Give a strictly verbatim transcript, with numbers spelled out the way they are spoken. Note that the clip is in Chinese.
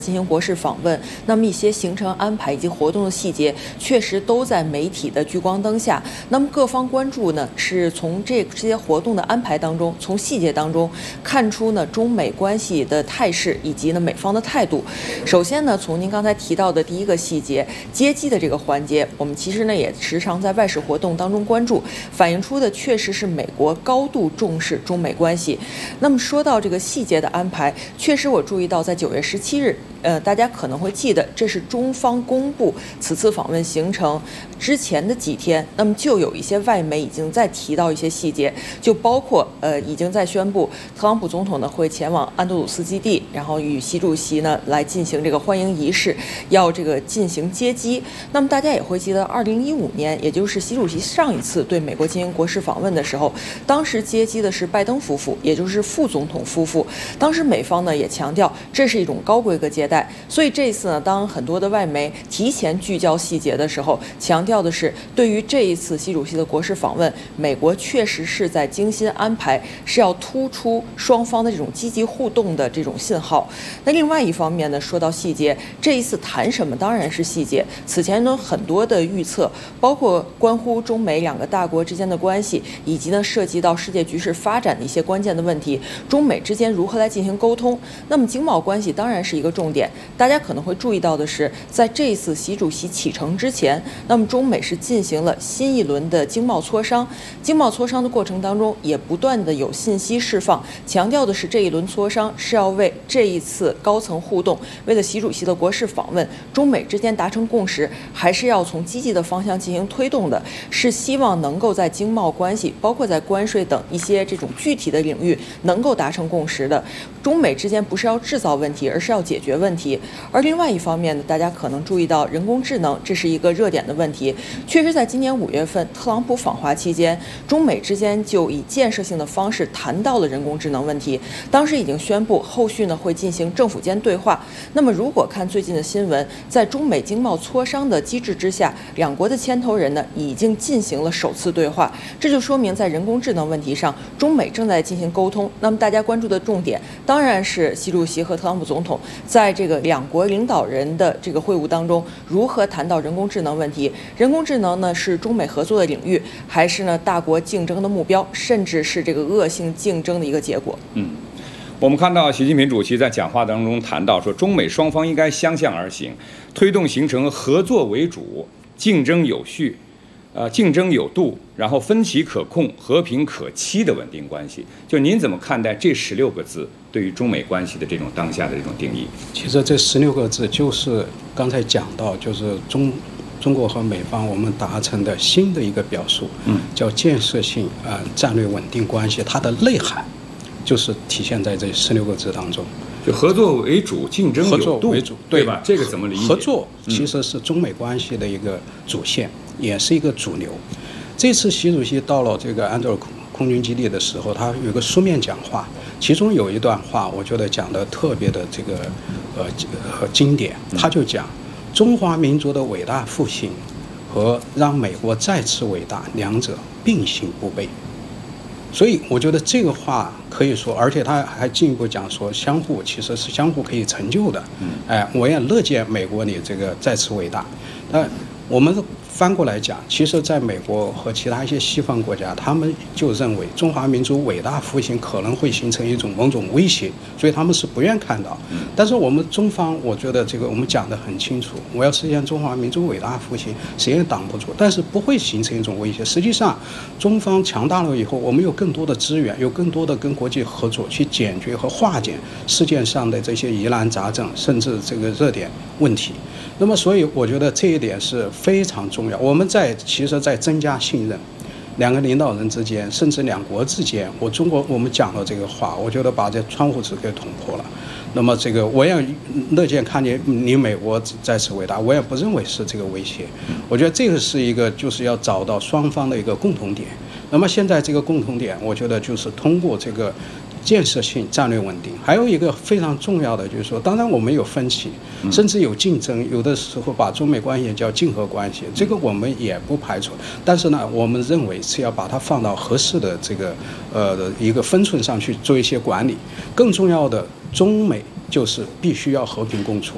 进行国事访问，那么一些行程安排以及活动的细节，确实都在媒体的聚光灯下。那么各方关注呢，是从这这些活动的安排当中，从细节当中看出呢中美关系的态势以及呢美方的态度。首先呢，从您刚才提到的第一个细节，接机的这个环节，我们其实呢也时常在外事活动当中关注，反映出的确实是美国高度重视中美关系。那么说到这个细节的安排，确实我注意到在九月十七日。呃，大家可能会记得，这是中方公布此次访问行程之前的几天，那么就有一些外媒已经在提到一些细节，就包括呃已经在宣布特朗普总统呢会前往安德鲁斯基地，然后与习主席呢来进行这个欢迎仪式，要这个进行接机。那么大家也会记得，二零一五年，也就是习主席上一次对美国进行国事访问的时候，当时接机的是拜登夫妇，也就是副总统夫妇。当时美方呢也强调，这是一种高规格接待。所以这一次呢，当很多的外媒提前聚焦细节的时候，强调的是对于这一次习主席的国事访问，美国确实是在精心安排，是要突出双方的这种积极互动的这种信号。那另外一方面呢，说到细节，这一次谈什么当然是细节。此前呢很多的预测，包括关乎中美两个大国之间的关系，以及呢涉及到世界局势发展的一些关键的问题，中美之间如何来进行沟通。那么经贸关系当然是一个重点。大家可能会注意到的是，在这一次习主席启程之前，那么中美是进行了新一轮的经贸磋商。经贸磋商的过程当中，也不断的有信息释放，强调的是这一轮磋商是要为这一次高层互动，为了习主席的国事访问，中美之间达成共识，还是要从积极的方向进行推动的，是希望能够在经贸关系，包括在关税等一些这种具体的领域能够达成共识的。中美之间不是要制造问题，而是要解决问题。而另外一方面呢，大家可能注意到人工智能，这是一个热点的问题。确实，在今年五月份特朗普访华期间，中美之间就以建设性的方式谈到了人工智能问题。当时已经宣布，后续呢会进行政府间对话。那么，如果看最近的新闻，在中美经贸磋商的机制之下，两国的牵头人呢已经进行了首次对话，这就说明在人工智能问题上，中美正在进行沟通。那么，大家关注的重点当然是习主席和特朗普总统在这个两国领导人的这个会晤当中，如何谈到人工智能问题？人工智能呢是中美合作的领域，还是呢大国竞争的目标，甚至是这个恶性竞争的一个结果？ 嗯，我们看到习近平主席在讲话当中谈到说，中美双方应该相向而行，推动形成合作为主、竞争有序。呃，竞争有度，然后分歧可控、和平可期的稳定关系。就您怎么看待这十六个字对于中美关系的这种当下的这种定义？ 其实这十六个字就是刚才讲到，就是中中国和美方我们达成的新的一个表述，嗯，叫建设性啊、呃、战略稳定关系，它的内涵就是体现在这十六个字当中。 就合作为主，竞争有度， 合作为主， 对吧？这个怎么理解？ 合作其实是中美关系的一个主线，嗯、也是一个主流。这次习主席到了这个安德鲁空军基地的时候，他有一个书面讲话，其中有一段话，我觉得讲的特别的这个呃呃经典。他就讲中华民族的伟大复兴和让美国再次伟大，两者并行不悖。所以我觉得这个话可以说，而且他还进一步讲说，相互其实是相互可以成就的。哎，我也乐见美国你这个再次伟大。但我们翻过来讲，其实在美国和其他一些西方国家，他们就认为中华民族伟大复兴可能会形成一种某种威胁，所以他们是不愿看到。但是我们中方，我觉得这个我们讲得很清楚，我要实现中华民族伟大复兴，谁也挡不住，但是不会形成一种威胁。实际上，中方强大了以后，我们有更多的资源，有更多的跟国际合作去解决和化解世界上的这些疑难杂症，甚至这个热点问题。那么，所以我觉得这一点是非常重要。我们在其实，在增加信任，两个领导人之间，甚至两国之间，我中国我们讲的这个话，我觉得把这窗户纸给捅破了。那么，这个我也乐见看见你美国再次伟大，我也不认为是这个威胁。我觉得这个是一个就是要找到双方的一个共同点。那么现在这个共同点，我觉得就是通过这个建设性战略稳定。还有一个非常重要的就是说，当然我们有分歧，甚至有竞争，有的时候把中美关系叫竞合关系，这个我们也不排除。但是呢，我们认为是要把它放到合适的这个呃一个分寸上去做一些管理。更重要的，中美就是必须要和平共处。